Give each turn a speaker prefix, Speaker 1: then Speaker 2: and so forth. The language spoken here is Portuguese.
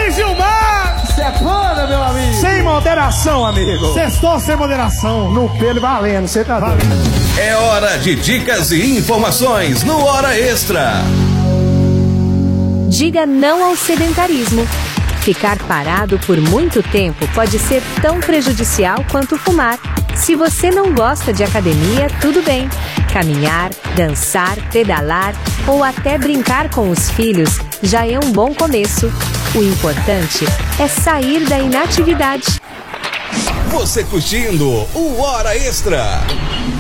Speaker 1: DJ Gilmar!
Speaker 2: Sepana, meu amigo!
Speaker 1: Sem moderação, amigo!
Speaker 2: Sextou sem moderação!
Speaker 1: No pelo valendo, você tá doido.
Speaker 3: É hora de dicas e informações no Hora Extra.
Speaker 4: Diga não ao sedentarismo. Ficar parado por muito tempo pode ser tão prejudicial quanto fumar. Se você não gosta de academia, tudo bem. Caminhar, dançar, pedalar ou até brincar com os filhos já é um bom começo. O importante é sair da inatividade.
Speaker 3: Você curtindo o Hora Extra.